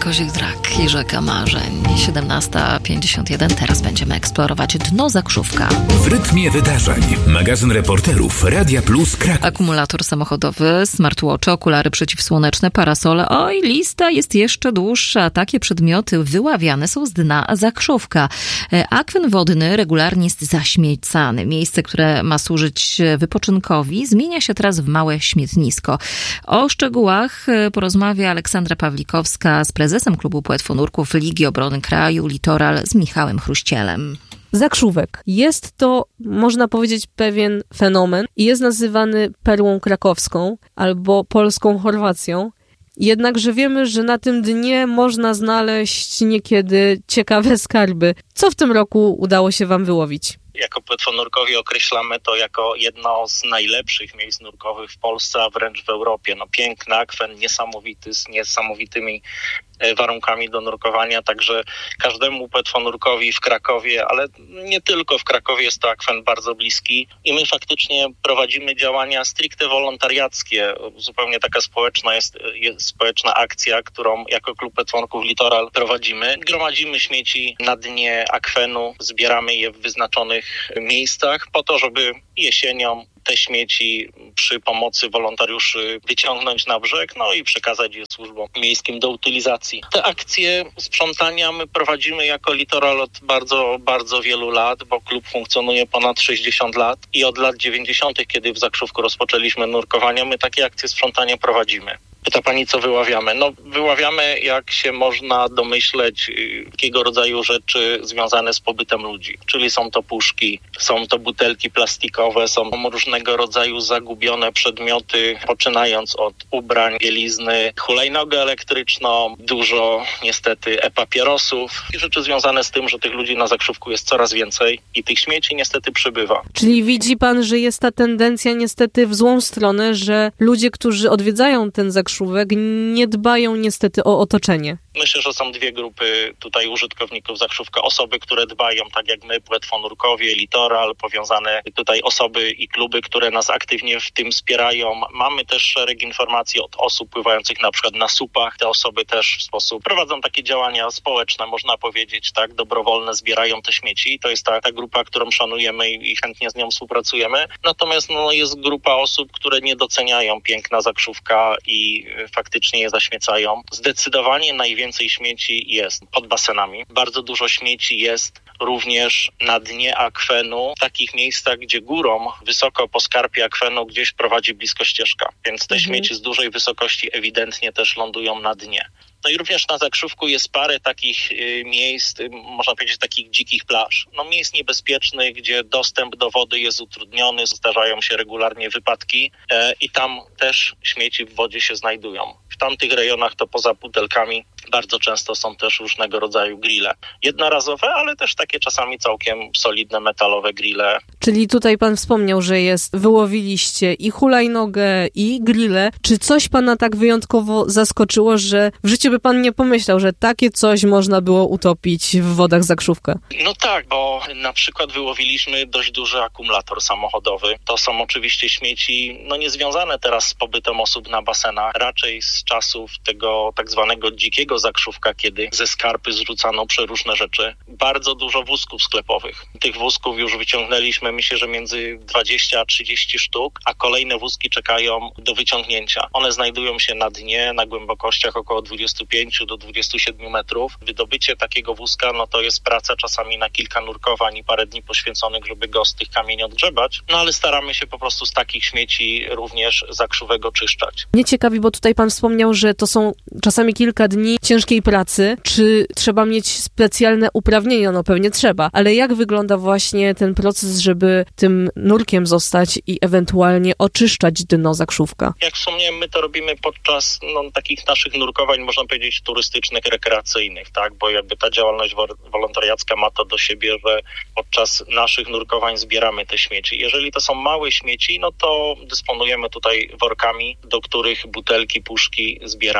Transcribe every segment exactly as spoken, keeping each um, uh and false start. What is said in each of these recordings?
Kozik Drak i Rzeka Marzeń. siedemnasta pięćdziesiąt jeden. Teraz będziemy eksplorować dno Zakrzówka. W rytmie wydarzeń. Magazyn reporterów Radia Plus Kraków. Akumulator samochodowy, smartwatche, okulary przeciwsłoneczne, parasole. Oj, lista jest jeszcze dłuższa. Takie przedmioty wyławiane są z dna Zakrzówka. Akwen wodny regularnie jest zaśmiecany. Miejsce, które ma służyć wypoczynkowi, zmienia się teraz w małe śmietnisko. O szczegółach porozmawia Aleksandra Pawlikowska z prezesem Klubu Płetwonurków Ligi Obrony Kraju Litoral z Michałem Chruścielem. Zakrzówek. Jest to, można powiedzieć, pewien fenomen i jest nazywany perłą krakowską albo polską Chorwacją. Jednakże wiemy, że na tym dnie można znaleźć niekiedy ciekawe skarby. Co w tym roku udało się wam wyłowić? Jako płetwonurkowie określamy to jako jedno z najlepszych miejsc nurkowych w Polsce, a wręcz w Europie. No, piękny akwen, niesamowity, z niesamowitymi warunkami do nurkowania, także każdemu płetwonurkowi w Krakowie, ale nie tylko w Krakowie, jest to akwen bardzo bliski i my faktycznie prowadzimy działania stricte wolontariackie. Zupełnie taka społeczna jest, jest społeczna akcja, którą jako Klub Płetwonurków Litoral prowadzimy. Gromadzimy śmieci na dnie akwenu, zbieramy je w wyznaczonych miejscach po to, żeby jesienią te śmieci przy pomocy wolontariuszy wyciągnąć na brzeg, no i przekazać je służbom miejskim do utylizacji. Te akcje sprzątania my prowadzimy jako Litoral od bardzo, bardzo wielu lat, bo klub funkcjonuje ponad sześćdziesiąt lat i od lat dziewięćdziesiątych, kiedy w Zakrzówku rozpoczęliśmy nurkowanie, my takie akcje sprzątania prowadzimy. Pyta pani, co wyławiamy? No, wyławiamy, jak się można domyśleć, takiego rodzaju rzeczy związane z pobytem ludzi. Czyli są to puszki, są to butelki plastikowe, są różnego rodzaju zagubione przedmioty, poczynając od ubrań, bielizny, hulajnogę elektryczną, dużo niestety e-papierosów i rzeczy związane z tym, że tych ludzi na Zakrzówku jest coraz więcej i tych śmieci niestety przybywa. Czyli widzi pan, że jest ta tendencja niestety w złą stronę, że ludzie, którzy odwiedzają ten Zakrzówek, nie dbają niestety o otoczenie. Myślę, że są dwie grupy tutaj użytkowników Zakrzówka. Osoby, które dbają, tak jak my, płetwonurkowie, Litoral, powiązane tutaj osoby i kluby, które nas aktywnie w tym wspierają. Mamy też szereg informacji od osób pływających na przykład na supach. Te osoby też w sposób prowadzą takie działania społeczne, można powiedzieć, tak, dobrowolne, zbierają te śmieci. To jest ta, ta grupa, którą szanujemy i, i chętnie z nią współpracujemy. Natomiast no, jest grupa osób, które nie doceniają piękna Zakrzówka i faktycznie je zaśmiecają. Zdecydowanie najwięcej śmieci jest pod basenami. Bardzo dużo śmieci jest również na dnie akwenu, w takich miejscach, gdzie górą, wysoko po skarpie akwenu gdzieś prowadzi blisko ścieżka. Więc te mhm. śmieci z dużej wysokości ewidentnie też lądują na dnie. No i również na Zakrzówku jest parę takich y, miejsc, y, można powiedzieć takich dzikich plaż. No miejsc niebezpiecznych, gdzie dostęp do wody jest utrudniony, zdarzają się regularnie wypadki e, i tam też śmieci w wodzie się znajdują. W tamtych rejonach to poza butelkami bardzo często są też różnego rodzaju grille. Jednorazowe, ale też takie czasami całkiem solidne metalowe grille. Czyli tutaj pan wspomniał, że jest, wyłowiliście i hulajnogę, i grille. Czy coś pana tak wyjątkowo zaskoczyło, że w życiu by pan nie pomyślał, że takie coś można było utopić w wodach Zakrzówka? No tak, bo na przykład wyłowiliśmy dość duży akumulator samochodowy. To są oczywiście śmieci, no niezwiązane teraz z pobytem osób na basenach, raczej z czasów tego tak zwanego dzikiego Zakrzówka, kiedy ze skarpy zrzucano przeróżne rzeczy. Bardzo dużo wózków sklepowych. Tych wózków już wyciągnęliśmy, myślę, że między dwadzieścia a trzydzieści sztuk, a kolejne wózki czekają do wyciągnięcia. One znajdują się na dnie, na głębokościach około dwadzieścia pięć do dwudziestu siedmiu metrów. Wydobycie takiego wózka, no to jest praca czasami na kilka nurkowań i parę dni poświęconych, żeby go z tych kamieni odgrzebać. No ale staramy się po prostu z takich śmieci również Zakrzówek oczyszczać. Mnie ciekawi, bo tutaj pan wspomniał, że to są czasami kilka dni ciężkiej pracy. Czy trzeba mieć specjalne uprawnienia? No pewnie trzeba. Ale jak wygląda właśnie ten proces, żeby tym nurkiem zostać i ewentualnie oczyszczać dno Zakrzówka? Jak wspomniałem, my to robimy podczas no, takich naszych nurkowań, można powiedzieć turystycznych, rekreacyjnych, tak? Bo jakby ta działalność wolontariacka ma to do siebie, że podczas naszych nurkowań zbieramy te śmieci. Jeżeli to są małe śmieci, no to dysponujemy tutaj workami, do których butelki, puszki zbieramy.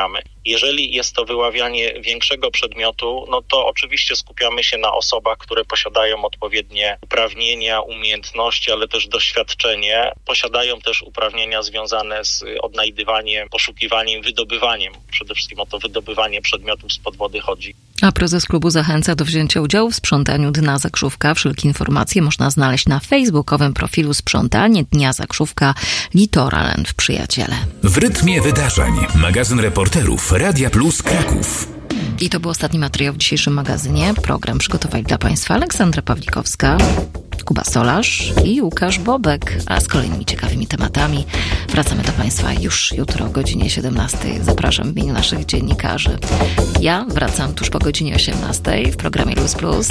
Jeżeli jest to wyławianie większego przedmiotu, no to oczywiście skupiamy się na osobach, które posiadają odpowiednie uprawnienia, umiejętności, ale też doświadczenie. Posiadają też uprawnienia związane z odnajdywaniem, poszukiwaniem, wydobywaniem. Przede wszystkim o to wydobywanie przedmiotów spod wody chodzi. A prezes klubu zachęca do wzięcia udziału w sprzątaniu Dna Zakrzówka. Wszelkie informacje można znaleźć na facebookowym profilu Sprzątanie Dnia Zakrzówka Litoraland Przyjaciele. W rytmie wydarzeń. Magazyn reporterów Radia Plus Kraków. I to był ostatni materiał w dzisiejszym magazynie. Program przygotowali dla Państwa Aleksandra Pawlikowska, Kuba Solarz i Łukasz Bobek. A z kolejnymi ciekawymi tematami wracamy do Państwa już jutro o godzinie siedemnastej. Zapraszam w imieniu naszych dziennikarzy. Ja wracam tuż po godzinie osiemnastej w programie Luz Plus.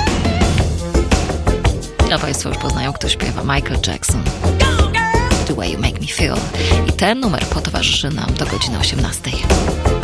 A Państwo już poznają, kto śpiewa. Michael Jackson. The way you make me feel. I ten numer potowarzyszy nam do godziny osiemnastej.